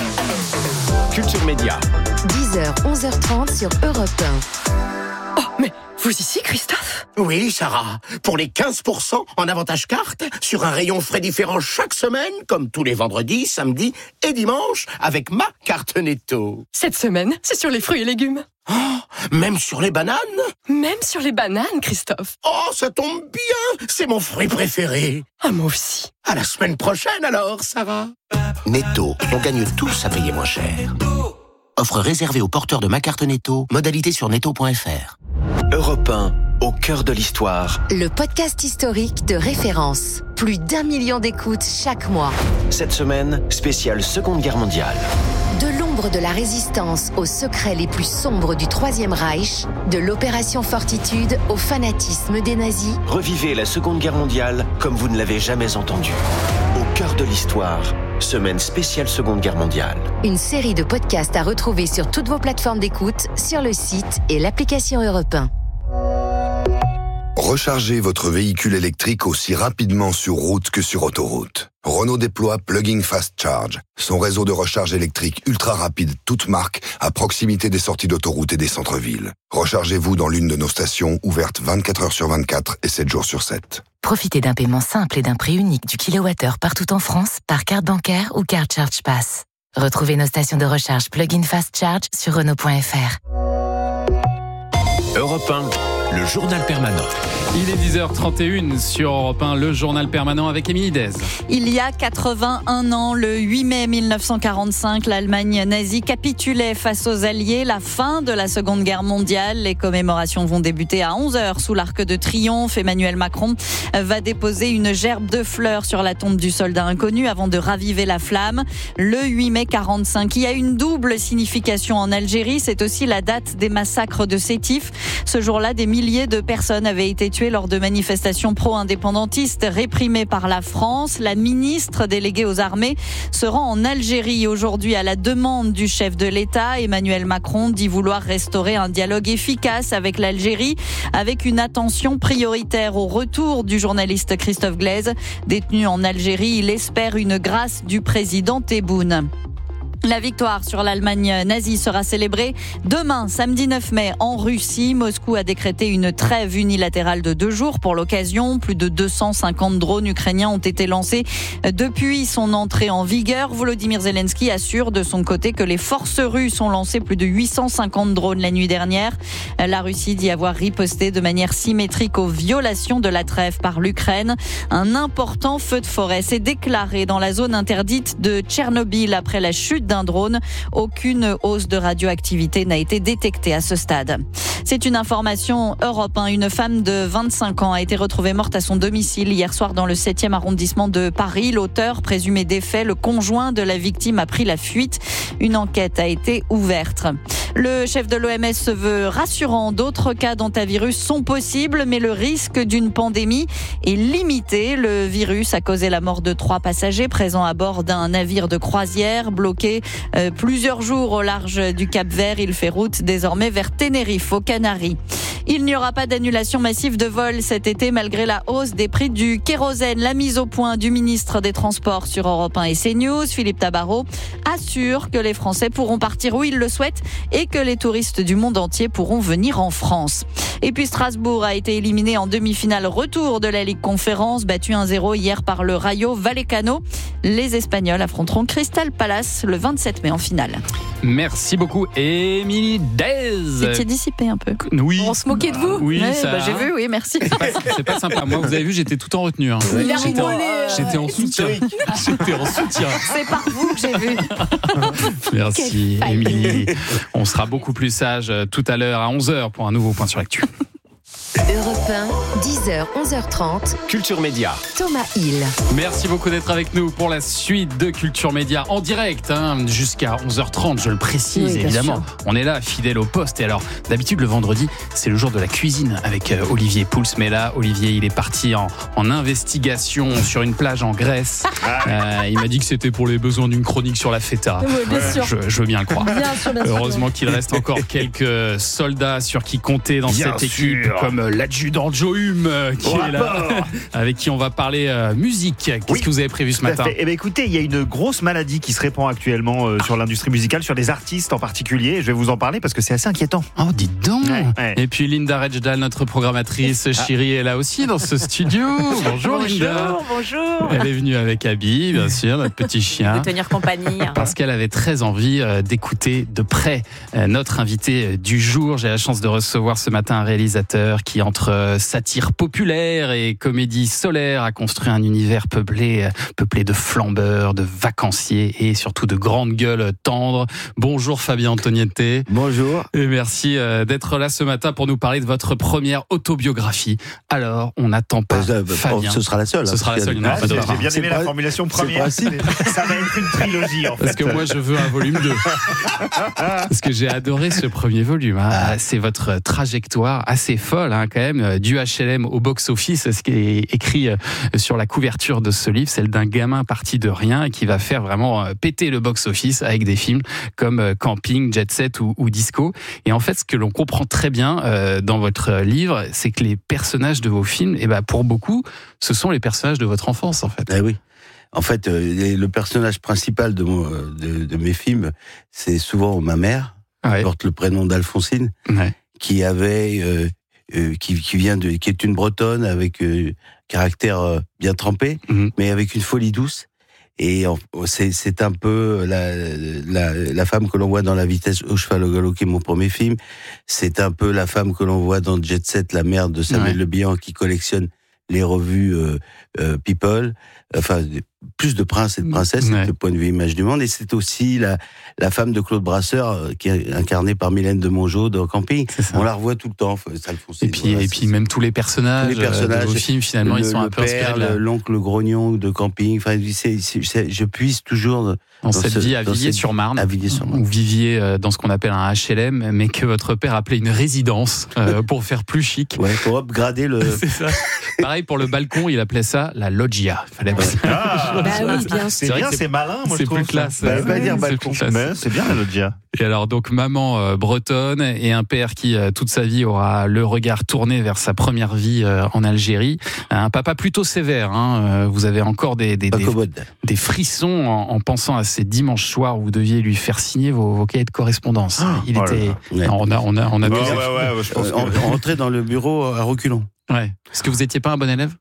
Culture Média. dix heures, onze heures trente sur Europe un. Oh, mais vous ici, Christophe ? Oui, Sarah. Pour les quinze pour cent en avantage carte, sur un rayon frais différent chaque semaine, comme tous les vendredis, samedis et dimanches, avec ma carte Netto. Cette semaine, c'est sur les fruits et légumes. Oh, même sur les bananes ? Même sur les bananes, Christophe. Oh, ça tombe bien. C'est mon fruit préféré. Ah, moi aussi. À la semaine prochaine alors, Sarah. Netto, on gagne tous à payer moins cher. Offre réservée aux porteurs de ma carte Netto. Modalité sur netto point f r. Europe un, au cœur de l'histoire. Le podcast historique de référence. Plus d'un million d'écoutes chaque mois. Cette semaine, spéciale Seconde Guerre mondiale. De l'ombre de la résistance aux secrets les plus sombres du Troisième Reich, de l'opération Fortitude au fanatisme des nazis. Revivez la Seconde Guerre mondiale comme vous ne l'avez jamais entendu. Au cœur de l'histoire, semaine spéciale Seconde Guerre mondiale. Une série de podcasts à retrouver sur toutes vos plateformes d'écoute, sur le site et l'application Europe un. Rechargez votre véhicule électrique aussi rapidement sur route que sur autoroute. Renault déploie Plug-in Fast Charge, son réseau de recharge électrique ultra rapide, toute marque, à proximité des sorties d'autoroute et des centres-villes. Rechargez-vous dans l'une de nos stations, ouvertes vingt-quatre heures sur vingt-quatre et sept jours sur sept. Profitez d'un paiement simple et d'un prix unique du kilowattheure partout en France par carte bancaire ou carte Charge Pass. Retrouvez nos stations de recharge Plug-in Fast Charge sur Renault point f r. Europe un, le journal permanent. Il est dix heures trente et une sur Europe un, le journal permanent avec Émilie Dez. Il y a quatre-vingt-un ans, le huit mai mille neuf cent quarante-cinq, l'Allemagne nazie capitulait face aux Alliés. La fin de la Seconde Guerre mondiale. Les commémorations vont débuter à onze heures sous l'Arc de Triomphe. Emmanuel Macron va déposer une gerbe de fleurs sur la tombe du soldat inconnu avant de raviver la flamme. Le huit mai quarante-cinq, il y a une double signification en Algérie. C'est aussi la date des massacres de Sétif. Ce jour-là, des milliers de personnes avaient été tuées lors de manifestations pro-indépendantistes réprimées par la France. La ministre déléguée aux armées se rend en Algérie aujourd'hui à la demande du chef de l'État. Emmanuel Macron dit vouloir restaurer un dialogue efficace avec l'Algérie, avec une attention prioritaire au retour du journaliste Christophe Glaise. Détenu en Algérie, il espère une grâce du président Tebboune. La victoire sur l'Allemagne nazie sera célébrée demain, samedi neuf mai, en Russie. Moscou a décrété une trêve unilatérale de deux jours pour l'occasion. Plus de deux cent cinquante drones ukrainiens ont été lancés depuis son entrée en vigueur. Volodymyr Zelensky assure de son côté que les forces russes ont lancé plus de huit cent cinquante drones la nuit dernière. La Russie dit avoir riposté de manière symétrique aux violations de la trêve par l'Ukraine. Un important feu de forêt s'est déclaré dans la zone interdite de Tchernobyl après la chute d'un drone. Aucune hausse de radioactivité n'a été détectée à ce stade. C'est une information Europe un. Une femme de vingt-cinq ans a été retrouvée morte à son domicile hier soir dans le septième arrondissement de Paris. L'auteur présumé des faits, le conjoint de la victime, a pris la fuite. Une enquête a été ouverte. Le chef de l'O M S se veut rassurant. D'autres cas d'hantavirus sont possibles, mais le risque d'une pandémie est limité. Le virus a causé la mort de trois passagers présents à bord d'un navire de croisière bloqué euh, plusieurs jours au large du Cap-Vert. Il fait route désormais vers Tenerife, aux Canaries. Il n'y aura pas d'annulation massive de vols cet été malgré la hausse des prix du kérosène. La mise au point du ministre des Transports sur Europe un et CNews, Philippe Tabarot, assure que les Français pourront partir où ils le souhaitent et que les touristes du monde entier pourront venir en France. Et puis Strasbourg a été éliminé en demi-finale retour de la Ligue Conférence, battu un zéro hier par le Rayo Vallecano. Les Espagnols affronteront Crystal Palace le vingt-sept mai en finale. Merci beaucoup, Émilie Dez. Vous étiez dissipé un peu. Oui. On se moquait de vous. Oui, ouais, ça... bah, j'ai vu, oui, merci. C'est pas, c'est pas sympa. Moi, vous avez vu, j'étais tout en retenue. Hein. Il a J'étais, en, rigolé, j'étais en soutien. J'étais en soutien. C'est par vous que j'ai vu. Merci, Émilie. On sera beaucoup plus sage tout à l'heure à onze heures pour un nouveau point sur l'actu. Europe un, dix heures, onze heures trente. Culture Média. Thomas Hill. Merci beaucoup d'être avec nous pour la suite de Culture Média en direct, hein, jusqu'à onze heures trente, je le précise, oui, évidemment. Sûr. On est là, fidèle au poste. Et alors, d'habitude, le vendredi, c'est le jour de la cuisine avec euh, Olivier Pouls. Mais là, Olivier, il est parti en, en investigation sur une plage en Grèce. Euh, il m'a dit que c'était pour les besoins d'une chronique sur la feta. Oui, bien sûr. Je, je veux bien le croire. Bien sûr, bien sûr. Heureusement qu'il reste encore quelques soldats sur qui compter dans bien cette sûr. équipe, comme l'adjudant Joe Hume qui Au est là, avec qui on va parler euh, musique. Qu'est-ce oui, que vous avez prévu ce matin ? Eh bien, écoutez, il y a une grosse maladie qui se répand actuellement euh, sur l'industrie musicale, sur les artistes en particulier. Je vais vous en parler parce que c'est assez inquiétant. Oh, dites donc. Ouais, ouais. Et puis Linda Rejdal, notre programmatrice, ah. chérie, est là aussi dans ce studio. Bonjour, bonjour Linda. Bonjour. Elle est venue avec Abby, bien sûr, notre petit chien. De tenir compagnie. Parce qu'elle avait très envie euh, d'écouter de près euh, notre invité du jour. J'ai la chance de recevoir ce matin un réalisateur qui, entre euh, satire populaire et comédie solaire, a construit un univers peuplé, euh, peuplé de flambeurs, de vacanciers et surtout de grandes gueules tendres. Bonjour Fabien Antoniette. Bonjour. Et merci euh, d'être là ce matin pour nous parler de votre première autobiographie. Alors, on n'attend pas euh, Fabien. Ce sera la seule. Ce sera la seule. Ah, j'ai bien aimé c'est la pas, formulation première. Ça va être une trilogie en fait. Parce que moi, je veux un volume deux. Parce que j'ai adoré ce premier volume. Hein. C'est votre trajectoire assez folle, hein, quand même, du H L M au box-office. Ce qui est écrit sur la couverture de ce livre, celle d'un gamin parti de rien et qui va faire vraiment péter le box-office avec des films comme Camping, Jet Set ou, ou Disco. Et en fait, ce que l'on comprend très bien euh, dans votre livre, c'est que les personnages de vos films, eh ben, pour beaucoup, ce sont les personnages de votre enfance, en fait. Eh oui. En fait, euh, le personnage principal de, mon, de, de mes films, c'est souvent ma mère, ouais. qui porte le prénom d'Alphonsine, ouais. qui avait, euh, euh, qui, qui vient de, qui est une Bretonne avec euh, caractère euh, bien trempé, mm-hmm. mais avec une folie douce. Et c'est, c'est un peu la, la, la femme que l'on voit dans La vitesse au cheval au galop, qui est mon premier film. C'est un peu la femme que l'on voit dans Jet Set, la mère de Samuel ouais. Le Bihan, qui collectionne les revues euh, euh, People, enfin plus de princes et de princesses, ouais. c'est le point de vue image du monde. Et c'est aussi la, la femme de Claude Brasseur, euh, qui est incarnée par Mylène de Mongeau dans Camping. On la revoit tout le temps. Ça, et puis, voilà, et puis même tous les personnages, tous les personnages de vos films, finalement, le, ils sont le un peu père, inspirés de la... l'oncle Grognon de Camping. Enfin, c'est, c'est, c'est, je puise toujours dans, dans cette ce, vie à Villiers-sur-Marne, à Villiers-sur-Marne. Vous viviez dans ce qu'on appelle un H L M, mais que votre père appelait une résidence euh, pour faire plus chic. Ouais, pour upgrader le. C'est ça. Pareil pour le balcon, il appelait ça la loggia. Fallait ouais. Ah, bah oui, bien c'est bien, c'est, c'est malin, moi c'est je trouve. Plus classe. Bah, pas dire balcon. Mais c'est bien la loggia. Et alors donc maman euh, bretonne et un père qui euh, toute sa vie aura le regard tourné vers sa première vie euh, en Algérie. Un papa plutôt sévère. Hein. Vous avez encore des des, des, des frissons en, en pensant à ces dimanches soirs où vous deviez lui faire signer vos, vos cahiers de correspondance. Il oh était. Ouais. Non, on a on a on a. Ouais, ouais, ouais, ouais, je pense euh, que... On rentrait dans le bureau à reculons. Ouais. Est-ce que vous étiez pas un bon élève ?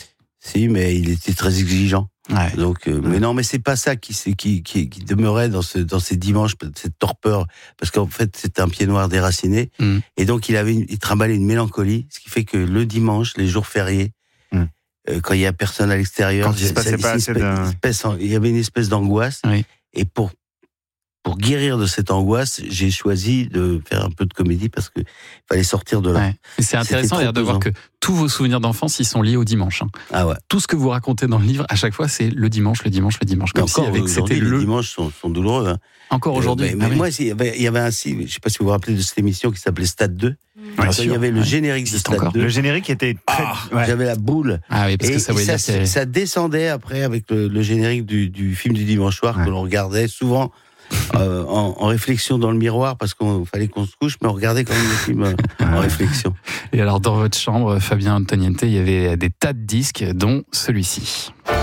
Si, mais il était très exigeant. Ouais. Donc, euh, ouais. mais non, mais c'est pas ça qui, qui, qui, qui demeurait dans ce, dans ces dimanches, cette torpeur, parce qu'en fait, c'était un pied noir déraciné, mm. et donc il avait, une, il trimballait une mélancolie, ce qui fait que le dimanche, les jours fériés, mm. euh, quand il y a personne à l'extérieur, quand il se passait pas assez espèce, espèce, il y avait une espèce d'angoisse, oui. et pour pour guérir de cette angoisse, j'ai choisi de faire un peu de comédie parce que fallait sortir de là. Ouais. Et c'est intéressant d'ailleurs de voir que tous vos souvenirs d'enfance, ils sont liés au dimanche. Hein. Ah ouais. Tout ce que vous racontez dans le livre, à chaque fois, c'est le dimanche, le dimanche, le dimanche. Comme si avec c'était le... le les dimanches sont, sont douloureux. Hein. Encore aujourd'hui. Euh, mais, ah mais oui. moi, il y avait, il y avait un si, je sais pas si vous vous rappelez de cette émission qui s'appelait Stade deux. Ouais, il y avait le ouais. générique de Stade encore. deux. Le générique était très... Ah, ouais. J'avais la boule. Ah oui, parce et, que ça et voulait ça, dire que... ça descendait après avec le, le générique du, du film du dimanche soir ouais. que l'on regardait souvent euh, en, en réflexion dans le miroir parce qu'il fallait qu'on se couche, mais on regardait quand même le film euh, en réflexion. Et alors dans votre chambre, Fabien Antoniente, il y avait des tas de disques, dont celui-ci.